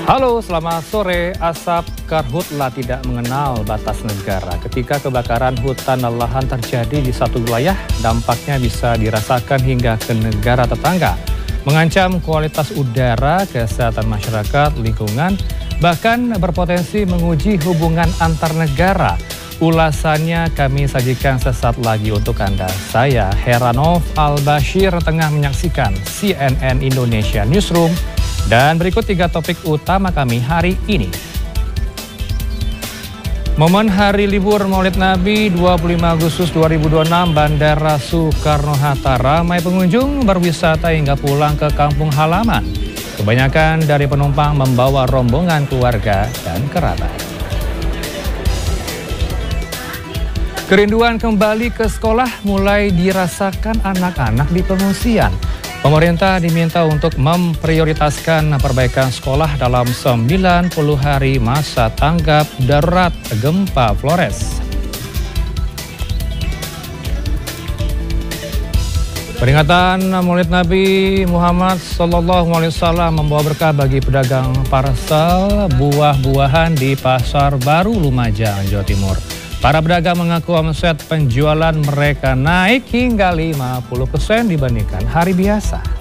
Halo, selamat sore. Asap karhutla tidak mengenal batas negara. Ketika kebakaran hutan dan lahan terjadi di satu wilayah, dampaknya bisa dirasakan hingga ke negara tetangga. Mengancam kualitas udara, kesehatan masyarakat, lingkungan, bahkan berpotensi menguji hubungan antar negara. Ulasannya kami sajikan sesaat lagi untuk Anda. Saya Heranov Al-Bashir tengah menyaksikan CNN Indonesia Newsroom. Dan berikut 3 topik utama kami hari ini. Momen Hari Libur Maulid Nabi 25 Agustus 2026, Bandara Soekarno-Hatta ramai pengunjung berwisata hingga pulang ke kampung halaman. Kebanyakan dari penumpang membawa rombongan keluarga dan kerabat. Kerinduan kembali ke sekolah mulai dirasakan anak-anak di pengungsian. Pemerintah diminta untuk memprioritaskan perbaikan sekolah dalam 90 hari masa tanggap darurat gempa Flores. Peringatan Maulid Nabi Muhammad SAW membawa berkah bagi pedagang parsel buah-buahan di Pasar Baru Lumajang, Jawa Timur. Para pedagang mengaku omset penjualan mereka naik hingga 50% dibandingkan hari biasa.